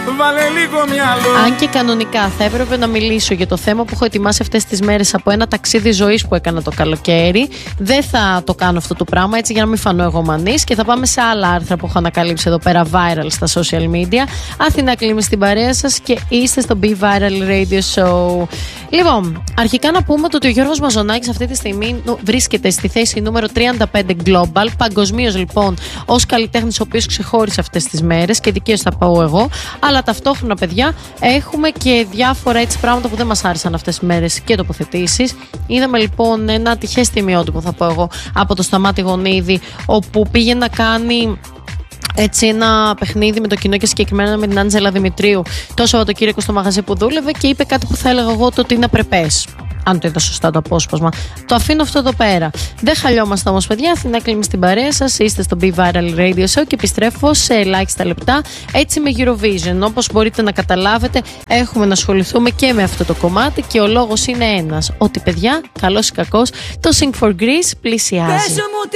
βάλε λίγο μυαλό. Αν και κανονικά θα έπρεπε να μιλήσω για το θέμα που έχω ετοιμάσει αυτές τις μέρες από ένα ταξίδι ζωής που έκανα το καλοκαίρι, δεν θα το κάνω αυτό το πράγμα έτσι για να μην φανώ εγωμανής και θα πάμε σε άλλα άρθρα που έχω ανακαλύψει εδώ πέρα viral στα social media. Αθηνά Κλίμη στην παρέα σας και είστε στο Be Viral Radio Show. Λοιπόν, αρχικά να πούμε ότι ο Γιώργος Μαζονάκης αυτή τη στιγμή βρίσκεται στη θέση νούμερο 35 Global, παγκοσμίως λοιπόν ως καλλιτέχνης ο οποίος ξεχώρισε αυτές τις μέρες και δικαίως θα πάω εγώ, αλλά ταυτόχρονα παιδιά έχουμε και διάφορα έτσι πράγματα που δεν μας άρεσαν αυτές τις μέρες και τοποθετήσεις. Είδαμε λοιπόν ένα ατυχές τιμιότυπο θα πω εγώ από το Σταμάτη Γονίδη, όπου πήγε να κάνει έτσι ένα παιχνίδι με το κοινό και συγκεκριμένα με την Άντζελα Δημητρίου το Σαββατοκύριακο στο μαγαζί που δούλευε και είπε κάτι που θα έλεγα εγώ ότι είναι απρεπές. Αν το είδα σωστά το απόσπασμα. Το αφήνω αυτό εδώ πέρα. Δεν χαλιόμαστε όμως, παιδιά. Αθηνά Κλίμη στην παρέα σας. Είστε στο Be Viral Radio Show και επιστρέφω σε ελάχιστα λεπτά έτσι με Eurovision. Όπως μπορείτε να καταλάβετε, έχουμε να ασχοληθούμε και με αυτό το κομμάτι και ο λόγος είναι ένας. Ότι, παιδιά, καλός ή κακός, το Sing for Greece πλησιάζει.